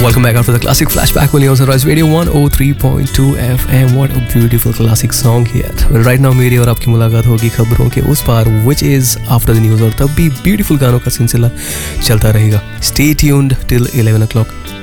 Welcome back after the classic flashback on your Sunrise Radio 103.2 FM. What a beautiful classic song here. Well, right now मेरी और आपकी मुलाकात होगी खबरों के उस पार, which is after the news, और तब भी beautiful गानों का सिलसिला चलता रहेगा. Stay tuned till 11 o'clock.